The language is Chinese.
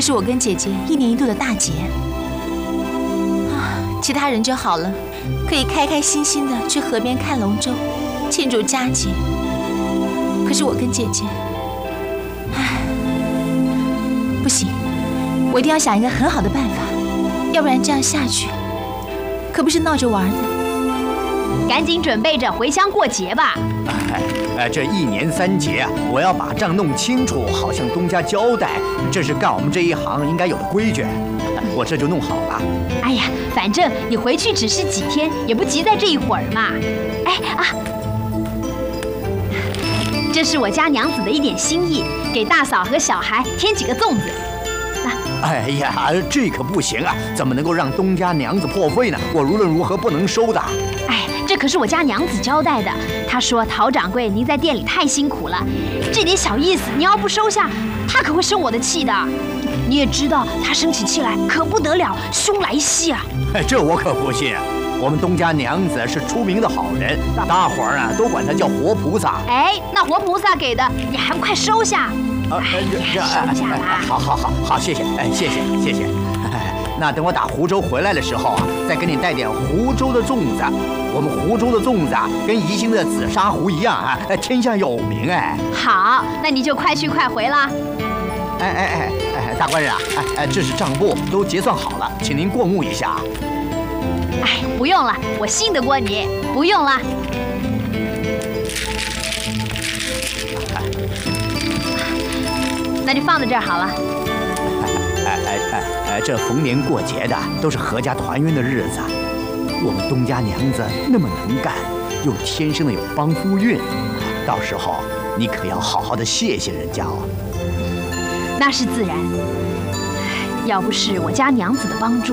是我跟姐姐1年1度的大节啊，其他人就好了，可以开开心心的去河边看龙舟，庆祝佳节。可是我跟姐姐，唉，不行，我一定要想一个很好的办法，要不然这样下去，可不是闹着玩的。 赶紧准备着回乡过节吧。 这1年3节啊，我要把账弄清楚，好向东家交代，这是干我们这一行应该有的规矩。我这就弄好了。 哎呀，反正你回去只是几天，也不急在这一会儿嘛。这是我家娘子的一点心意，给大嫂和小孩添几个粽子。 哎呀，这可不行啊！怎么能够让东家娘子破费呢？我无论如何不能收的。 这可是我家娘子交代的。她说：“陶掌柜，您在店里太辛苦了，这点小意思，你要不收下，她可会生我的气的。你也知道，她生起气来可不得了，凶来袭啊！” 这我可不信。我们东家娘子是出名的好人，大伙儿啊都管她叫活菩萨。 那活菩萨给的，你还不快收下？收下啦！ 好，谢谢，谢谢。那等我打湖州回来的时候啊，再给你带点湖州的粽子。我们湖州的粽子啊，跟宜兴的紫砂壶一样啊，天下有名哎。 好，那你就快去快回啦。 大官人啊，这是账簿都结算好了，请您过目一下。 不用了，我信得过你，不用了。那就放在这儿好了。 这逢年过节的都是阖家团圆的日子，我们东家娘子那么能干，又天生的有帮夫运，到时候你可要好好的谢谢人家哦。 那是自然，要不是我家娘子的帮助，